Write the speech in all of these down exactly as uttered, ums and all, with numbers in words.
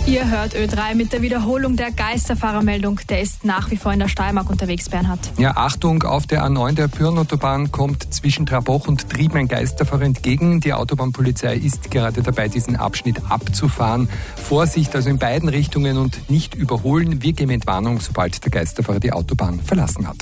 Ihr hört Ö drei mit der Wiederholung der Geisterfahrermeldung. Der ist nach wie vor in der Steiermark unterwegs, Bernhard. Ja, Achtung, auf der A neun der Pyrrenautobahn kommt zwischen Trabach und Trieben ein Geisterfahrer entgegen. Die Autobahnpolizei ist gerade dabei, diesen Abschnitt abzufahren. Vorsicht also in beiden Richtungen und nicht überholen. Wir geben Entwarnung, sobald der Geisterfahrer die Autobahn verlassen hat.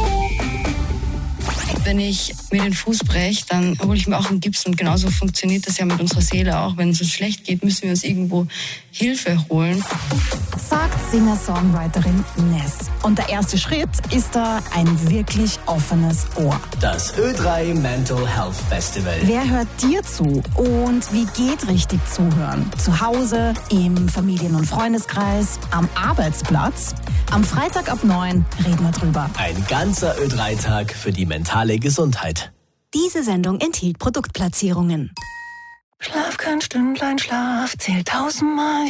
Wenn ich mir den Fuß breche, dann hole ich mir auch einen Gips und genauso funktioniert das ja mit unserer Seele auch. Wenn es uns schlecht geht, müssen wir uns irgendwo Hilfe holen. Sagt Singer-Songwriterin Ness. Und der erste Schritt ist da ein wirklich offenes Ohr. Das Ö drei Mental Health Festival. Wer hört dir zu und wie geht richtig zuhören? Zu Hause, im Familien- und Freundeskreis, am Arbeitsplatz? Am Freitag ab neun reden wir drüber. Ein ganzer Ö drei Tag für die mentale Gesundheit. Diese Sendung enthielt Produktplatzierungen. Schlaf kein Stündlein Schlaf, zählt tausendmal.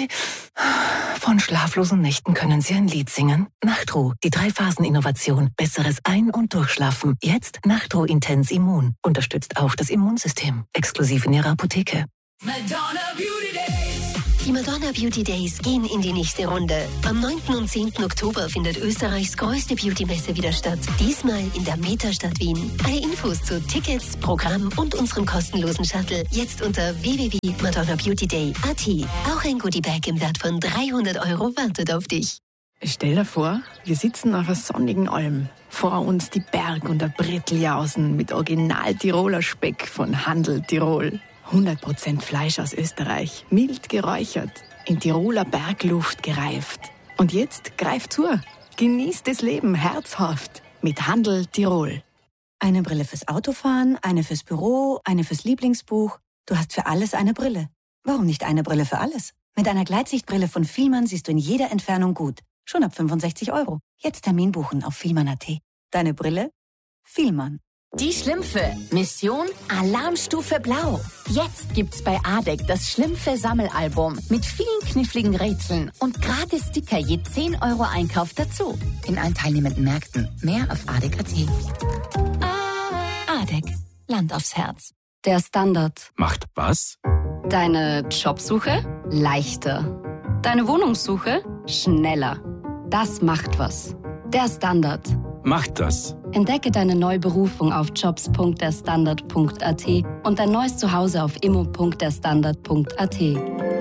Von schlaflosen Nächten können Sie ein Lied singen. Nachtruh, die Drei-Phasen-Innovation. Besseres Ein- und Durchschlafen. Jetzt Nachtruh Intens Immun. Unterstützt auch das Immunsystem. Exklusiv in Ihrer Apotheke. Madonna Beauty Days. Die Madonna Beauty Days gehen in die nächste Runde. Am neunten und zehnten Oktober findet Österreichs größte Beauty-Messe wieder statt. Diesmal in der Metastadt Wien. Alle Infos zu Tickets, Programm und unserem kostenlosen Shuttle jetzt unter w w w punkt madonna beauty day punkt a t. Auch ein Goodiebag im Wert von dreihundert Euro wartet auf dich. Stell dir vor, wir sitzen auf einer sonnigen Alm. Vor uns die Berg- und der Bretteljausen mit Original-Tiroler Speck von Handel Tirol. hundert Prozent Fleisch aus Österreich, mild geräuchert, in Tiroler Bergluft gereift. Und jetzt greift zu, genießt das Leben herzhaft mit Handel Tirol. Eine Brille fürs Autofahren, eine fürs Büro, eine fürs Lieblingsbuch. Du hast für alles eine Brille. Warum nicht eine Brille für alles? Mit einer Gleitsichtbrille von Fielmann siehst du in jeder Entfernung gut. Schon ab fünfundsechzig Euro. Jetzt Termin buchen auf fielmann punkt a t. Deine Brille? Fielmann. Die Schlümpfe. Mission Alarmstufe Blau. Jetzt gibt's bei Adek das Schlümpfe-Sammelalbum mit vielen kniffligen Rätseln und gratis Sticker je zehn Euro Einkauf dazu. In allen teilnehmenden Märkten. Mehr auf adek punkt a t. Adek. Land aufs Herz. Der Standard. Macht was? Deine Jobsuche? Leichter. Deine Wohnungssuche? Schneller. Das macht was. Der Standard. Macht das. Entdecke deine neue Berufung auf jobs punkt der standard punkt a t und dein neues Zuhause auf immo punkt der standard punkt a t.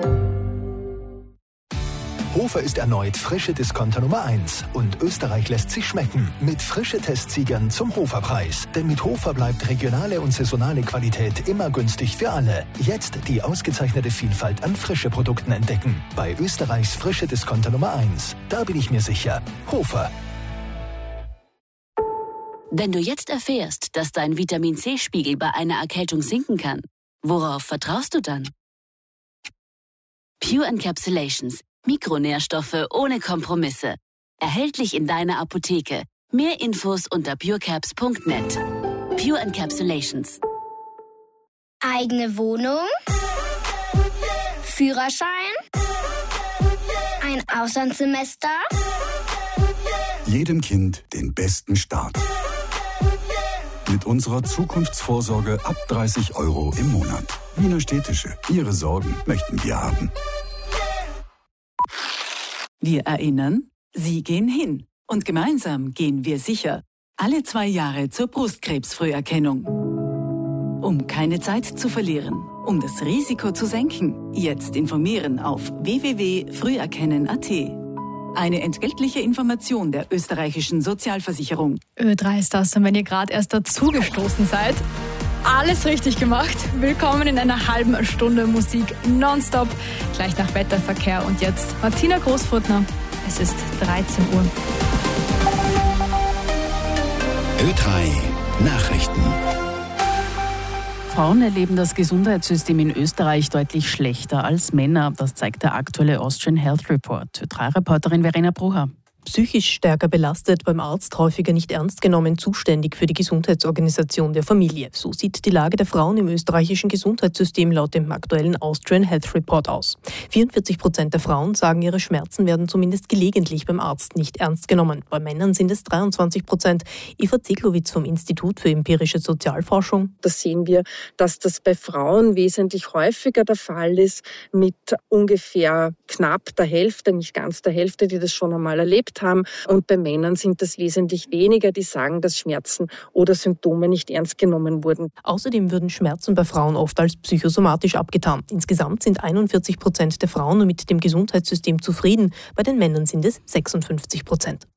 Hofer ist erneut frische Discounter Nummer eins und Österreich lässt sich schmecken mit frische Testsiegern zum Hoferpreis. Denn mit Hofer bleibt regionale und saisonale Qualität immer günstig für alle. Jetzt die ausgezeichnete Vielfalt an frische Produkten entdecken. Bei Österreichs frische Discounter Nummer eins. Da bin ich mir sicher. Hofer. Wenn du jetzt erfährst, dass dein Vitamin-C-Spiegel bei einer Erkältung sinken kann, worauf vertraust du dann? Pure Encapsulations. Mikronährstoffe ohne Kompromisse. Erhältlich in deiner Apotheke. Mehr Infos unter purecaps punkt net. Pure Encapsulations. Eigene Wohnung, Führerschein, ein Auslandssemester. Jedem Kind den besten Start. Mit unserer Zukunftsvorsorge ab dreißig Euro im Monat. Wiener Städtische. Ihre Sorgen möchten wir haben. Wir erinnern, Sie gehen hin. Und gemeinsam gehen wir sicher. Alle zwei Jahre zur Brustkrebsfrüherkennung. Um keine Zeit zu verlieren, um das Risiko zu senken, jetzt informieren auf w w w punkt früherkennen punkt a t. Eine entgeltliche Information der österreichischen Sozialversicherung. Ö drei ist das. Und wenn ihr gerade erst dazugestoßen seid, alles richtig gemacht. Willkommen in einer halben Stunde Musik nonstop. Gleich nach Wetterverkehr. Und jetzt Martina Großfurtner. Es ist dreizehn Uhr. Ö drei Nachrichten. Frauen erleben das Gesundheitssystem in Österreich deutlich schlechter als Männer. Das zeigt der aktuelle Austrian Health Report. Ö drei Reporterin Verena Brucher. Psychisch stärker belastet, beim Arzt häufiger nicht ernst genommen, zuständig für die Gesundheitsorganisation der Familie. So sieht die Lage der Frauen im österreichischen Gesundheitssystem laut dem aktuellen Austrian Health Report aus. vierundvierzig Prozent der Frauen sagen, ihre Schmerzen werden zumindest gelegentlich beim Arzt nicht ernst genommen. Bei Männern sind es dreiundzwanzig Prozent. Eva Zeglowitz vom Institut für empirische Sozialforschung. Da sehen wir, dass das bei Frauen wesentlich häufiger der Fall ist, mit ungefähr knapp der Hälfte, nicht ganz der Hälfte, die das schon einmal erlebt haben. Und bei Männern sind das wesentlich weniger, die sagen, dass Schmerzen oder Symptome nicht ernst genommen wurden. Außerdem würden Schmerzen bei Frauen oft als psychosomatisch abgetan. Insgesamt sind einundvierzig Prozent der Frauen mit dem Gesundheitssystem zufrieden. Bei den Männern sind es sechsundfünfzig Prozent.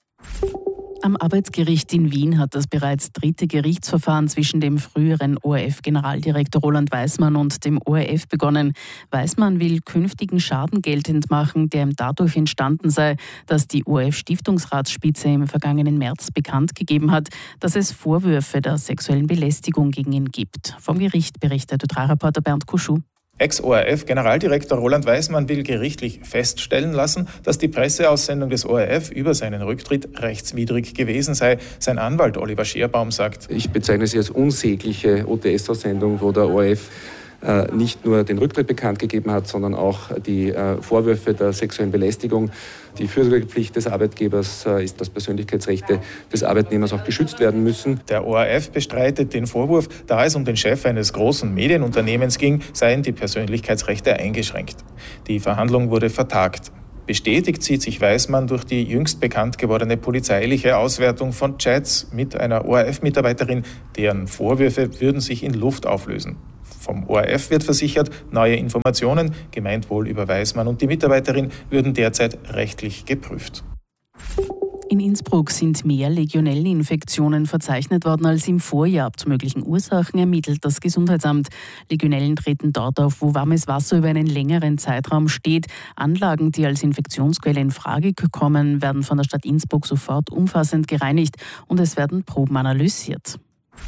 Am Arbeitsgericht in Wien hat das bereits dritte Gerichtsverfahren zwischen dem früheren O R F-Generaldirektor Roland Weismann und dem O R F begonnen. Weismann will künftigen Schaden geltend machen, der ihm dadurch entstanden sei, dass die O R F-Stiftungsratsspitze im vergangenen März bekannt gegeben hat, dass es Vorwürfe der sexuellen Belästigung gegen ihn gibt. Vom Gericht berichtet Ö drei Reporter Bernd Kuschuh. Ex-O R F-Generaldirektor Roland Weismann will gerichtlich feststellen lassen, dass die Presseaussendung des O R F über seinen Rücktritt rechtswidrig gewesen sei. Sein Anwalt Oliver Scherbaum sagt: Ich bezeichne sie als unsägliche O T S-Aussendung, wo der O R F äh, nicht nur den Rücktritt bekannt gegeben hat, sondern auch die äh, Vorwürfe der sexuellen Belästigung. Die Fürsorgepflicht des Arbeitgebers äh, ist, dass Persönlichkeitsrechte des Arbeitnehmers auch geschützt werden müssen. Der O R F bestreitet den Vorwurf, da es um den Chef eines großen Medienunternehmens ging, seien die Persönlichkeitsrechte eingeschränkt. Die Verhandlung wurde vertagt. Bestätigt sieht sich Weismann durch die jüngst bekannt gewordene polizeiliche Auswertung von Chats mit einer O R F-Mitarbeiterin, deren Vorwürfe würden sich in Luft auflösen. Vom O R F wird versichert, neue Informationen, gemeint wohl über Weismann und die Mitarbeiterin, würden derzeit rechtlich geprüft. In Innsbruck sind mehr Legionelleninfektionen verzeichnet worden als im Vorjahr. Zu möglichen Ursachen ermittelt das Gesundheitsamt. Legionellen treten dort auf, wo warmes Wasser über einen längeren Zeitraum steht. Anlagen, die als Infektionsquelle in Frage kommen, werden von der Stadt Innsbruck sofort umfassend gereinigt und es werden Proben analysiert.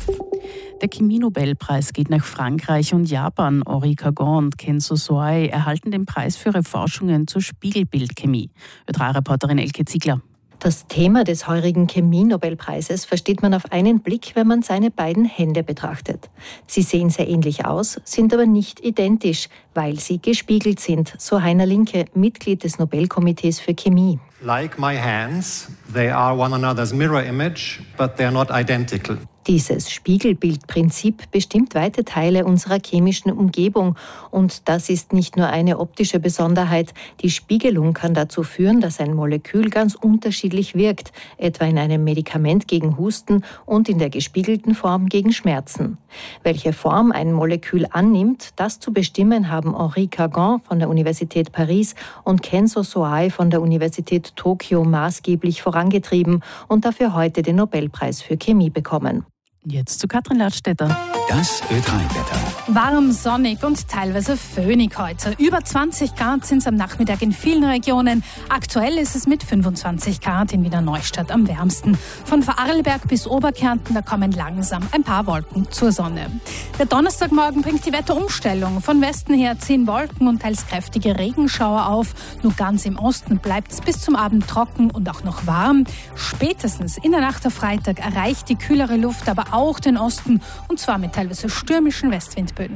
Der Chemie-Nobelpreis geht nach Frankreich und Japan. Henri Cagon und Kenzo Soai erhalten den Preis für ihre Forschungen zur Spiegelbildchemie. Ö drei Reporterin Elke Ziegler. Das Thema des heurigen Chemie-Nobelpreises versteht man auf einen Blick, wenn man seine beiden Hände betrachtet. Sie sehen sehr ähnlich aus, sind aber nicht identisch, weil sie gespiegelt sind, so Heiner Linke, Mitglied des Nobelkomitees für Chemie. Like my hands, they are one another's mirror image, but they are not identical. Dieses Spiegelbildprinzip bestimmt weite Teile unserer chemischen Umgebung. Und das ist nicht nur eine optische Besonderheit. Die Spiegelung kann dazu führen, dass ein Molekül ganz unterschiedlich wirkt, etwa in einem Medikament gegen Husten und in der gespiegelten Form gegen Schmerzen. Welche Form ein Molekül annimmt, das zu bestimmen, haben Henri Cagon von der Universität Paris und Kenzo Soai von der Universität Tokio maßgeblich vorangetrieben und dafür heute den Nobelpreis für Chemie bekommen. Jetzt zu Katrin Ladstätter. Das Ö drei Wetter. Warm, sonnig und teilweise föhnig heute. Über zwanzig Grad sind es am Nachmittag in vielen Regionen. Aktuell ist es mit fünfundzwanzig Grad in Wiener Neustadt am wärmsten. Von Vorarlberg bis Oberkärnten, da kommen langsam ein paar Wolken zur Sonne. Der Donnerstagmorgen bringt die Wetterumstellung. Von Westen her ziehen Wolken und teils kräftige Regenschauer auf. Nur ganz im Osten bleibt es bis zum Abend trocken und auch noch warm. Spätestens in der Nacht auf Freitag erreicht die kühlere Luft aber auch den Osten, und zwar mit teilweise stürmischen Westwindböen.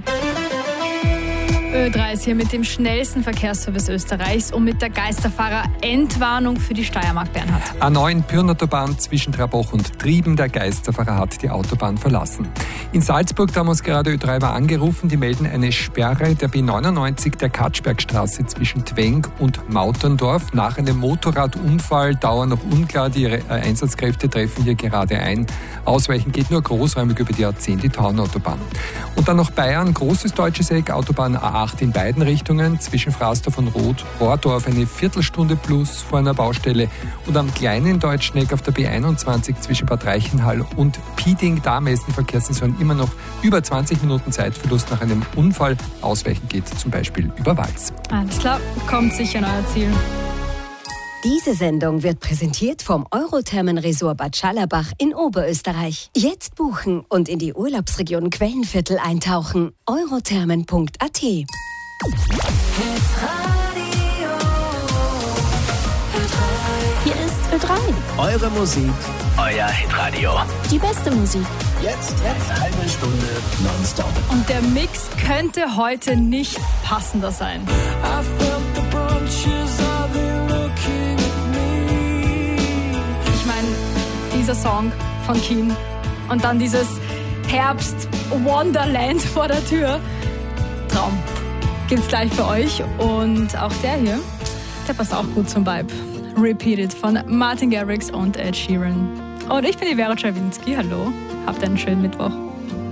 Ö drei ist hier mit dem schnellsten Verkehrsservice Österreichs und mit der Geisterfahrer-Endwarnung für die Steiermark, Bernhard. A neun Pyrnautobahn zwischen Trabach und Trieben. Der Geisterfahrer hat die Autobahn verlassen. In Salzburg, da haben uns gerade Ö drei war angerufen, die melden eine Sperre der B neunundneunzig der Katschbergstraße zwischen Twenk und Mauterndorf. Nach einem Motorradunfall, Dauer noch unklar, die Einsatzkräfte treffen hier gerade ein. Ausweichen geht nur großräumig über die A zehn, die Taunautobahn. Und dann noch Bayern, großes deutsches Eck, Autobahn A acht in beiden Richtungen, zwischen Fraßdorf und Rohrdorf eine Viertelstunde plus vor einer Baustelle und am kleinen deutschen Eck auf der B einundzwanzig zwischen Bad Reichenhall und Pieding, da meisten Verkehrssensoren immer noch über zwanzig Minuten Zeitverlust nach einem Unfall. Ausweichen geht zum Beispiel über Wals. Alles klar, kommt sicher an euer Ziel. Diese Sendung wird präsentiert vom Eurothermen-Resort Bad Schallerbach in Oberösterreich. Jetzt buchen und in die Urlaubsregion Quellenviertel eintauchen. eurothermen punkt a t. Hier ist Ö drei. Eure Musik, euer Hitradio. Die beste Musik. Jetzt, jetzt eine halbe Stunde nonstop. Und der Mix könnte heute nicht passender sein. Ich meine, dieser Song von Keen und dann dieses Herbst-Wonderland vor der Tür. Traum. Gibt's gleich für euch. Und auch der hier, der passt auch gut zum Vibe. Repeated von Martin Garrix und Ed Sheeran. Und ich bin die Vera Czerwinski. Hallo, habt einen schönen Mittwoch.